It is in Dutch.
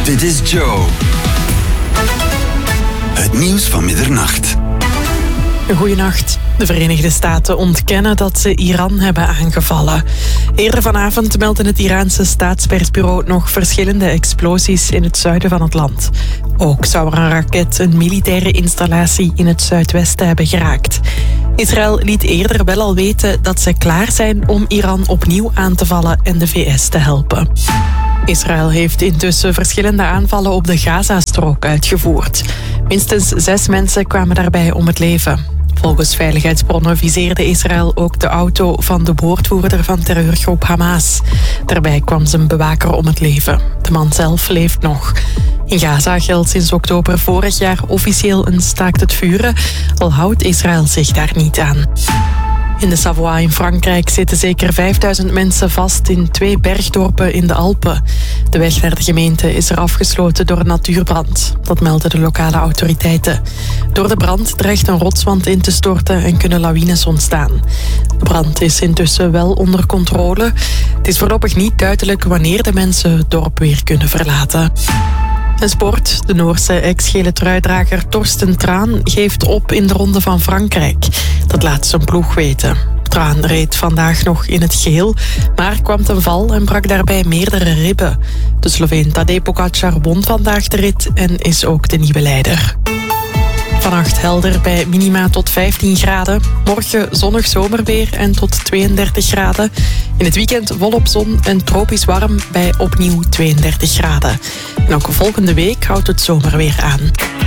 Dit is Joe. Het nieuws van middernacht. Goedenacht. De Verenigde Staten ontkennen dat ze Iran hebben aangevallen. Eerder vanavond meldde het Iraanse staatspersbureau nog verschillende explosies in het zuiden van het land. Ook zou er een raket een militaire installatie in het zuidwesten hebben geraakt. Israël liet eerder wel al weten dat ze klaar zijn om Iran opnieuw aan te vallen en de VS te helpen. Israël heeft intussen verschillende aanvallen op de Gazastrook uitgevoerd. Minstens 6 mensen kwamen daarbij om het leven. Volgens veiligheidsbronnen viseerde Israël ook de auto van de woordvoerder van terreurgroep Hamas. Daarbij kwam zijn bewaker om het leven. De man zelf leeft nog. In Gaza geldt sinds oktober vorig jaar officieel een staakt het vuren, al houdt Israël zich daar niet aan. In de Savoie in Frankrijk zitten zeker 5000 mensen vast in 2 bergdorpen in de Alpen. De weg naar de gemeente is er afgesloten door een natuurbrand. Dat melden de lokale autoriteiten. Door de brand dreigt een rotswand in te storten en kunnen lawines ontstaan. De brand is intussen wel onder controle. Het is voorlopig niet duidelijk wanneer de mensen het dorp weer kunnen verlaten. En sport. De Noorse ex-gele truidrager Torsten Traan geeft op in de Ronde van Frankrijk. Dat laat zijn ploeg weten. Traan reed vandaag nog in het geel, maar kwam ten val en brak daarbij meerdere ribben. De Sloveen Tadej Pogačar won vandaag de rit en is ook de nieuwe leider. Vannacht helder bij minima tot 15 graden. Morgen zonnig zomerweer en tot 32 graden. In het weekend volop zon en tropisch warm bij opnieuw 32 graden. En ook volgende week houdt het zomerweer aan.